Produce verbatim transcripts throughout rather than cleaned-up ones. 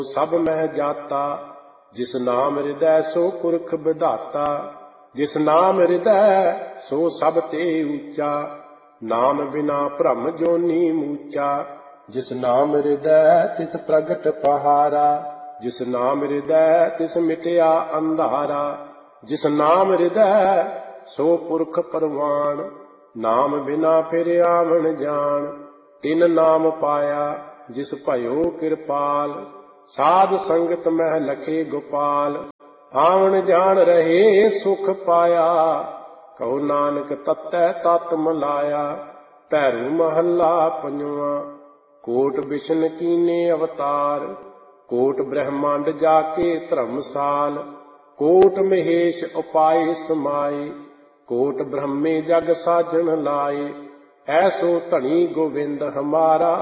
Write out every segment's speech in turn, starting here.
ਸਭ ਮਹਿ ਜਾਤਾ, ਜਿਸ ਨਾਮ ਹਿਰਦੈ ਸੋ ਪੁਰਖ ਵਿਧਾਤਾ। ਜਿਸ ਨਾਮ ਹਿਰਦੈ ਸੋ ਸਭ ਤੇ ਊਚਾ, ਨਾਮ ਬਿਨਾ ਭ੍ਰਮ ਜੋਨੀ ਮੂਚਾ। ਜਿਸ ਨਾਮ ਹਿਰਦੈ ਤਿਸ ਪ੍ਰਗਟ ਪਹਾਰਾ, ਜਿਸ ਨਾਮ ਹਿਰਦੈ ਤਿਸ ਮਿਟਿਆ ਅੰਧਾਰਾ। ਜਿਸ ਨਾਮ ਹਿਰਦੈ ਸੋ ਪੁਰਖ ਪਰਵਾਨ, ਨਾਮ ਬਿਨਾ ਫਿਰ ਆਵਣ ਜਾਣ। ਤਿਨ ਨਾਮ ਪਾਇਆ ਜਿਸ ਭਇਓ ਕਿਰਪਾਲ, ਸਾਧ ਸੰਗਤ ਮਹਿ ਲਖੇ ਗੋਪਾਲ। ਆਵਣ ਜਾਣ ਰਹੇ ਸੁਖ ਪਾਇਆ, ਕਹੋ ਨਾਨਕ ਤਤੈ ਤਤ ਮਲਾਇਆ। ਭੈਰੂ ਮਹੱਲਾ ਪੰਜਵਾਂ। ਕੋਟ ਬਿਸ਼ਨ ਕੀਨੇ ਅਵਤਾਰ, ਕੋਟ ਬ੍ਰਹਮੰਡ ਜਾ ਕੇ ਧਰਮਸਾਲ। ਕੋਟ ਮਹੇਸ਼ ਉਪਾਏ ਸਮਾਏ, ਕੋਟ ਬ੍ਰਹਮੇ ਜਗ ਸਾਜਣ ਲਾਏ। ਐਸੋ ਧਣੀ ਗੋਬਿੰਦ ਹਮਾਰਾ,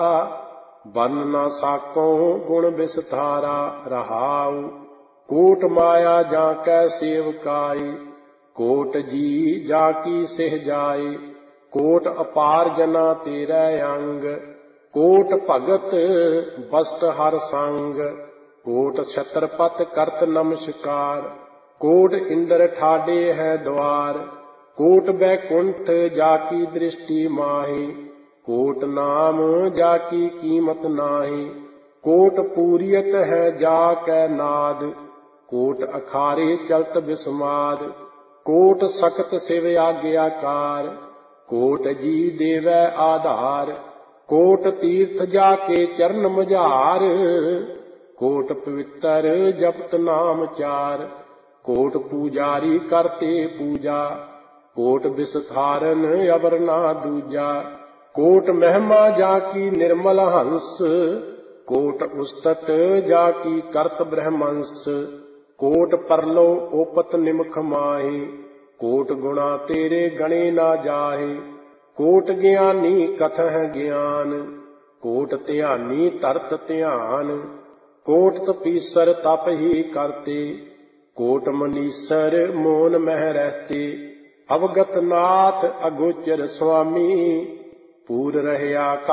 ਬੰਨ ਨਾ ਸਾਕੋ ਗੁਣ ਬਿਸਥਾਰਾ। ਰਹਾਉ ਕੋਟ ਮਾਇਆ ਜਾਂ ਕੈ ਸੇਵਕਾਈ, ਕੋਟ ਜੀ ਜਾ ਕੀ ਸਿਹ ਜਾਏ। ਕੋਟ ਅਪਾਰ ਜਨਾ ਤੇਰੇ ਅੰਗ, ਕੋਟ ਭਗਤ ਬਸਤ ਹਰ ਸੰਗ। ਕੋਟ ਛਤਰਪਤ ਕਰਤ ਨਮਸਕਾਰ, ਕੋਟ ਇੰਦਰ ਠਾਡੇ ਹੈ ਦੁਆਰ। ਕੋਟ ਬੈਕੁੰਠ ਜਾ ਕੀ ਦ੍ਰਿਸ਼ਟੀ ਮਾਹੀ, ਕੋਟ ਨਾਮ ਜਾ ਕੀ ਕੀਮਤ ਨਾਹੀ। ਕੋਟ ਪੂਰੀਅਤ ਹੈ ਜਾ ਕੈ ਨਾਦ, ਕੋਟ ਅਖਾਰੇ ਚਲਤ ਬਿਸਮਾਦ। ਕੋਟ ਸਖਤ ਸਿਵ ਆਗਿਆਕਾਰ, ਕੋਟ ਜੀ ਦੇਵੈ ਆਧਾਰ। ਕੋਟ ਤੀਰਥ ਜਾ ਕੇ ਚਰਨ ਮਝਾਰ, ਕੋਟ ਪਵਿੱਤਰ ਜਪਤ ਨਾਮ ਚਾਰ। ਕੋਟ ਪੂਜਾਰੀ ਕਰਤੇ ਪੂਜਾ, ਕੋਟ ਬਿਸਥਾਰਨ ਅਵਰ ਨਾ ਦੂਜਾ। ਕੋਟ ਮਹਿਮਾ ਜਾ ਕੀ ਨਿਰਮਲ ਹੰਸ, ਕੋਟ ਉਸਤਤ ਜਾ ਕੀ ਕਰਤ ਬ੍ਰਹਮੰਸ। ਕੋਟ ਪਰਲੋ ਓਪਤ ਨਿਮਖ ਮਾਹੀ, ਕੋਟ ਗੁਣਾ ਤੇਰੇ ਗਣੇ ਨਾ ਜਾਹੇ। ਕੋਟ ਗਿਆਨੀ ਕਥਹਿ ਗਿਆਨ, ਕੋਟ ਧਿਆਨੀ ਧਰਤ ਧਿਆਨ। ਕੋਟ ਤਪੀਸਰ ਤਪ ਹੀ ਕਰਤੇ, ਕੋਟ ਮਨੀਸਰ ਮੋਨ ਮਹਿ ਰਹਤੇ। ਅਵਗਤ ਨਾਥ ਅਗੋਚਰ ਸੁਆਮੀ, ਪੂਰ ਰਹਿਆ